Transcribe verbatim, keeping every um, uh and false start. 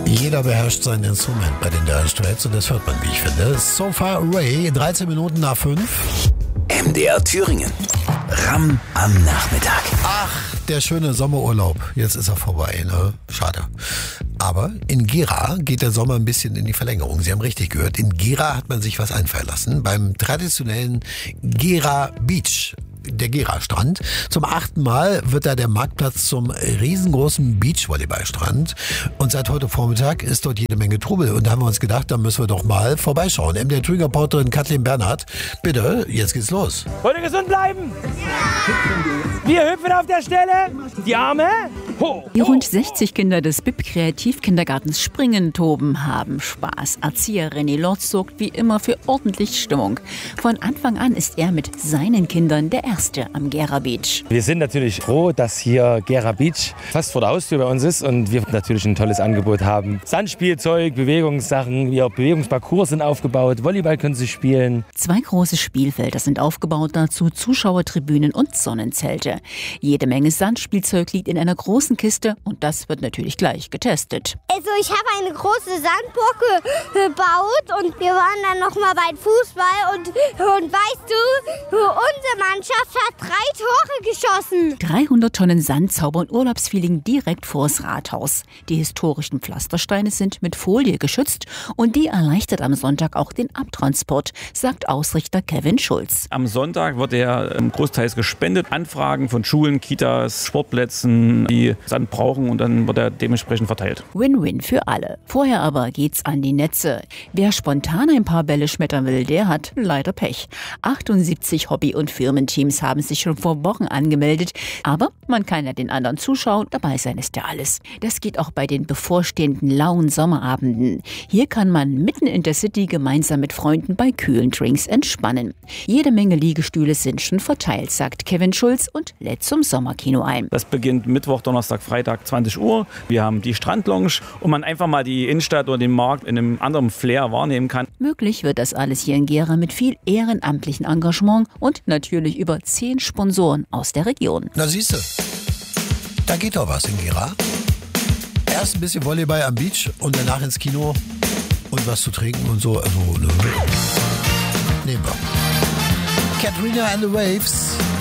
Jeder beherrscht sein Instrument bei den Dire Straits und das hört man, wie ich finde. So Far Away, dreizehn Minuten nach fünf. M D R Thüringen. Ram am Nachmittag. Ach, der schöne Sommerurlaub. Jetzt ist er vorbei, ne? Schade. Aber in Gera geht der Sommer ein bisschen in die Verlängerung. Sie haben richtig gehört. In Gera hat man sich was einfallen lassen. Beim traditionellen Gera Beach. Der Gera-Strand. Zum achten Mal wird da der Marktplatz zum riesengroßen Beachvolleyballstrand. Und seit heute Vormittag ist dort jede Menge Trubel. Und da haben wir uns gedacht, da müssen wir doch mal vorbeischauen. M D R-Thüringen-Reporterin Kathleen Bernhard, bitte, jetzt geht's los. Wollt ihr gesund bleiben? Ja! Wir hüpfen auf der Stelle. Die Arme hoch. Die rund sechzig Kinder des B I P-Kreativkindergartens springen, toben, haben Spaß. Erzieher René Lorz sorgt wie immer für ordentlich Stimmung. Von Anfang an ist er mit seinen Kindern der Erste am Gera Beach. Wir sind natürlich froh, dass hier Gera Beach fast vor der Haustür bei uns ist und wir natürlich ein tolles Angebot haben. Sandspielzeug, Bewegungssachen, ja, Bewegungsparcours sind aufgebaut, Volleyball können sie spielen. Zwei große Spielfelder sind aufgebaut, dazu Zuschauertribünen und Sonnenzelte. Jede Menge Sandspielzeug liegt in einer großen Kiste und das wird natürlich gleich getestet. Also ich habe eine große Sandburg gebaut und wir waren dann nochmal beim Fußball und, und weißt du, unsere Mannschaft hat drei Tore geschossen. dreihundert Tonnen Sand zaubern Urlaubsfeeling direkt vors Rathaus. Die historischen Pflastersteine sind mit Folie geschützt und die erleichtert am Sonntag auch den Abtransport, sagt Ausrichter Kevin Schulz. Am Sonntag wird er großteils gespendet. Anfragen von Schulen, Kitas, Sportplätzen, die Sand brauchen und dann wird er dementsprechend verteilt. Win-win für alle. Vorher aber geht's an die Netze. Wer spontan ein paar Bälle schmettern will, der hat leider Pech. achtundsiebzig Hobby- und Firmenteams haben sich schon vor Wochen angemeldet. Aber man kann ja den anderen zuschauen, dabei sein ist ja alles. Das geht auch bei den bevorstehenden lauen Sommerabenden. Hier kann man mitten in der City gemeinsam mit Freunden bei kühlen Drinks entspannen. Jede Menge Liegestühle sind schon verteilt, sagt Kevin Schulz und lädt zum Sommerkino ein. Das beginnt Mittwoch, Donnerstag, Freitag, zwanzig Uhr. Wir haben die Strandlounge, wo man einfach mal die Innenstadt oder den Markt in einem anderen Flair wahrnehmen kann. Möglich wird das alles hier in Gera mit viel ehrenamtlichen Engagement und natürlich über zehn Sponsoren aus der Region. Na siehste, da geht doch was in Gera. Erst ein bisschen Volleyball am Beach und danach ins Kino und was zu trinken und so. Also, ne. Nehmen wir. Katrina and the Waves.